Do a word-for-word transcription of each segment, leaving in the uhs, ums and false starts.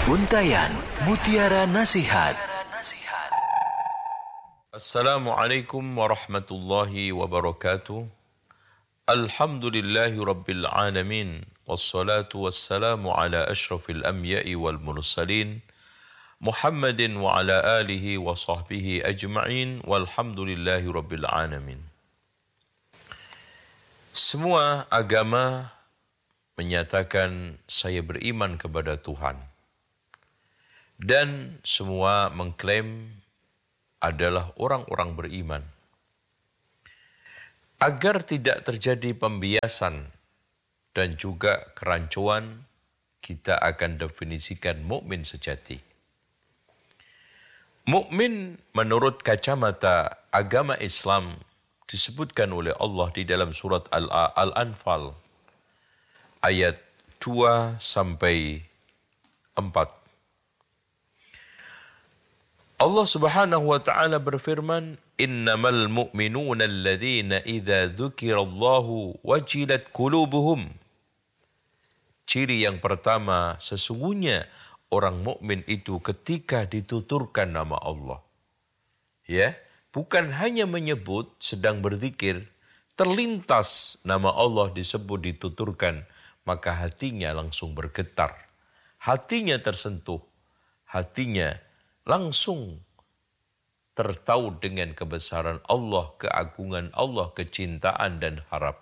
Untayan Mutiara Nasihat. Assalamualaikum warahmatullahi wabarakatuh. Alhamdulillahi rabbil alamin. Wassalatu wassalamu ala ashrafil anbiya'i wal mursalin. Muhammadin wa ala alihi wa sahbihi ajma'in. Walhamdulillahi rabbil alamin. Semua agama menyatakan saya beriman kepada Tuhan. Dan semua mengklaim adalah orang-orang beriman. Agar tidak terjadi pembiasan dan juga kerancuan, kita akan definisikan mukmin sejati. Mukmin menurut kacamata agama Islam disebutkan oleh Allah di dalam surat Al-Anfal ayat dua sampai empat. Allah Subhanahu wa taala berfirman, "Innamal mu'minuna alladzina idza dzukirallahu wajilat qulubuhum." Ciri yang pertama, sesungguhnya orang mukmin itu ketika dituturkan nama Allah. Ya, bukan hanya menyebut, sedang berzikir, terlintas nama Allah disebut, dituturkan, maka hatinya langsung bergetar. Hatinya tersentuh, hatinya langsung tertaut dengan kebesaran Allah, keagungan Allah, kecintaan dan harap.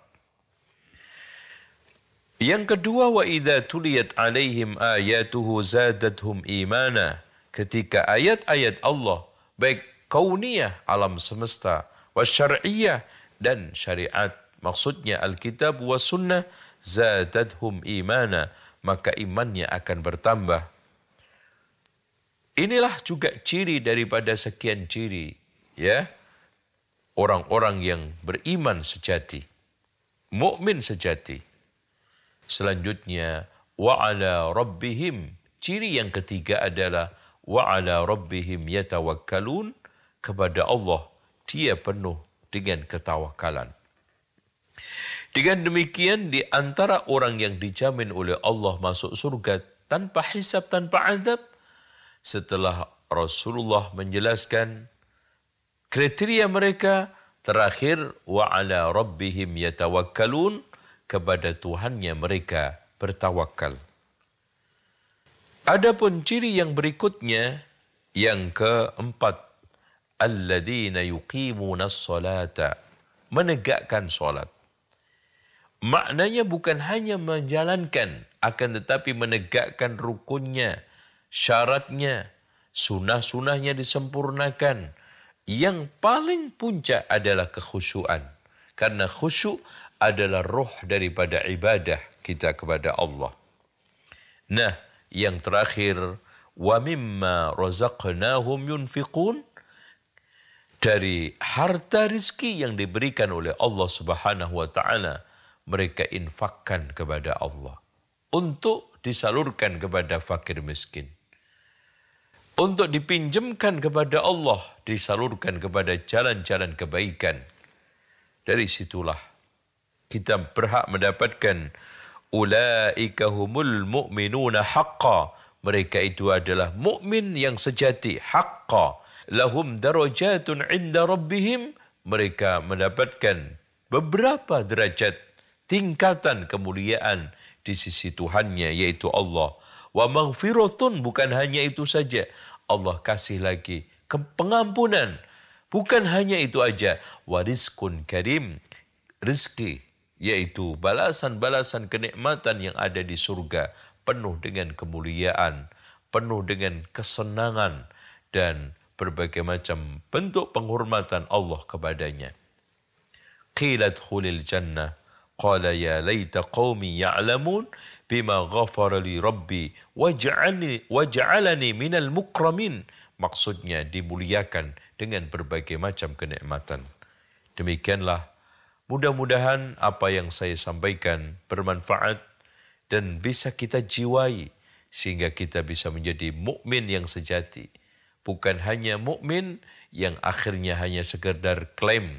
Yang kedua, wa idza tuliyat alaihim ayatuhu zadatuhum imana. Ketika ayat-ayat Allah, baik kauniyah, alam semesta, wa syar'iyyah dan syariat, maksudnya Alkitab wa sunnah, zadatuhum imana, maka imannya akan bertambah. Inilah juga ciri daripada sekian ciri, ya, orang-orang yang beriman sejati, mukmin sejati. Selanjutnya, wa ala rabbihim, ciri yang ketiga adalah wa ala rabbihim yatawakkalun, kepada Allah dia penuh dengan ketawakalan. Dengan demikian, di antara orang yang dijamin oleh Allah masuk surga tanpa hisab, tanpa azab, setelah Rasulullah menjelaskan kriteria mereka, terakhir wa ala rabbihim yatawakkalun, kepada Tuhannya mereka bertawakal. Adapun ciri yang berikutnya, yang keempat, alladzina yuqimunas salata, menegakkan salat. Maknanya bukan hanya menjalankan, akan tetapi menegakkan rukunnya, syaratnya, sunah-sunahnya disempurnakan. Yang paling puncak adalah kekhusyuan. Karena khusyuk adalah roh daripada ibadah kita kepada Allah. Nah, yang terakhir, wa mimma razaqnahum yunfiqun, dari harta rizki yang diberikan oleh Allah Subhanahu wa taala, mereka infakkan kepada Allah untuk disalurkan kepada fakir miskin. Untuk dipinjamkan kepada Allah, disalurkan kepada jalan-jalan kebaikan. Dari situlah kita berhak mendapatkan ulaika humul mu'minuna haqqa. Mereka itu adalah mukmin yang sejati, haqqa. Lahum darajatun 'inda rabbihim. Mereka mendapatkan beberapa derajat, tingkatan kemuliaan di sisi Tuhannya, yaitu Allah. Wa maghfiratun, bukan hanya itu saja, Allah kasih lagi pengampunan. Bukan hanya itu aja, wa rizqun karim, rizki, yaitu balasan-balasan kenikmatan yang ada di surga, penuh dengan kemuliaan, penuh dengan kesenangan, dan berbagai macam bentuk penghormatan Allah kepadanya. Qilat khulil jannah, qala ya laita qaumi ya'lamun bima ghafara li rabbi waj'alni waj'alani minal mukramin. Maksudnya dimuliakan dengan berbagai macam kenikmatan. Demikianlah, mudah-mudahan apa yang saya sampaikan bermanfaat dan bisa kita jiwai sehingga kita bisa menjadi mukmin yang sejati. Bukan hanya mukmin yang akhirnya hanya sekedar klaim,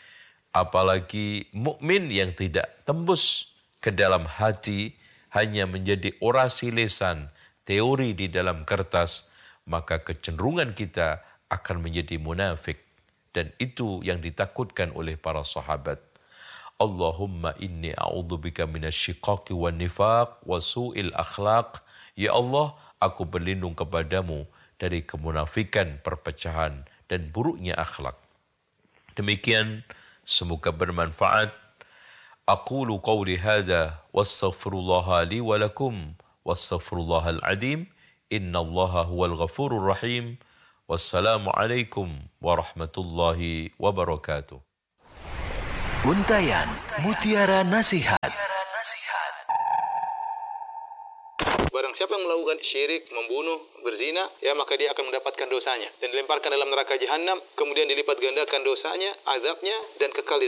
apalagi mukmin yang tidak tembus ke dalam hati, hanya menjadi orasi lisan, teori di dalam kertas, maka kecenderungan kita akan menjadi munafik. Dan itu yang ditakutkan oleh para sahabat. Allahumma inni a'udzubika minasyiqaqi wan nifaq wa su'il akhlaq. Ya Allah, aku berlindung kepadamu dari kemunafikan, perpecahan, dan buruknya akhlak. Demikian, semoga bermanfaat. Aqulu qawli hadha wastaghfirullaha li wa lakum wastaghfirullahal azim. Innallaha huwal ghafurur rahim. Wassalamualaikum warahmatullahi wabarakatuh. Untayan Mutiara Nasihat. Barang siapa yang melakukan syirik, membunuh, berzina, ya maka dia akan mendapatkan dosanya dan dilemparkan dalam neraka jahanam, kemudian dilipat gandakan dosanya, azabnya, dan kekal di